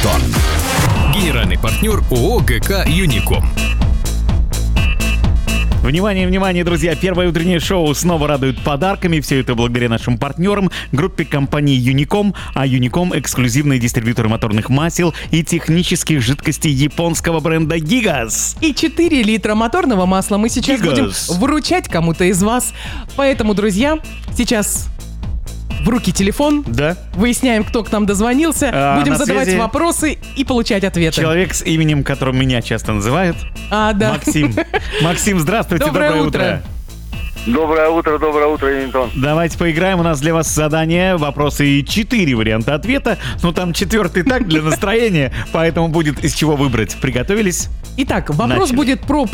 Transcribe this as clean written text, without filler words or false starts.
Антон. Генеральный партнер ООО ГК «Юником». Внимание, внимание, друзья! Первое утреннее шоу снова радует подарками. Все это благодаря нашим партнерам, группе компании Юником. А Юником — эксклюзивный дистрибьютор моторных масел и технических жидкостей японского бренда Гигаз. И 4 литра моторного масла мы сейчас будем вручать кому-то из вас. Поэтому, друзья, сейчас в руки телефон. Да. Выясняем, кто к нам дозвонился. Будем задавать вопросы и получать ответы. Человек с именем, которым меня часто называют. Да. Максим. Максим, здравствуйте, доброе утро. Доброе утро, Антон. Давайте поиграем. У нас для вас задание, вопросы и 4 варианта ответа. Ну, там 4-й так, для настроения, поэтому будет из чего выбрать. Приготовились? Итак, вопрос Начали. будет про